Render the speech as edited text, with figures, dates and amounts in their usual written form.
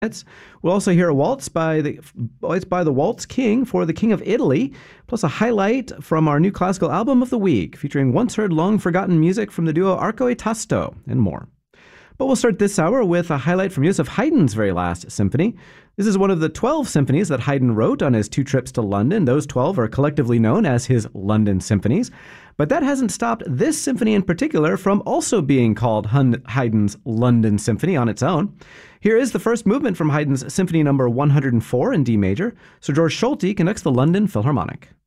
We'll also hear a waltz it's by the Waltz King for the King of Italy, plus a highlight from our new classical album of the week, featuring once-heard, long-forgotten music from the duo Arco e Tasto, and more. But we'll start this hour with a highlight from Joseph Haydn's very last symphony. This is one of the 12 symphonies that Haydn wrote on his 2 trips to London. Those 12 are collectively known as his London Symphonies. But that hasn't stopped this symphony in particular from also being called Haydn's London Symphony on its own. Here is the first movement from Haydn's Symphony number 104 in D major. Sir George Solti conducts the London Philharmonic.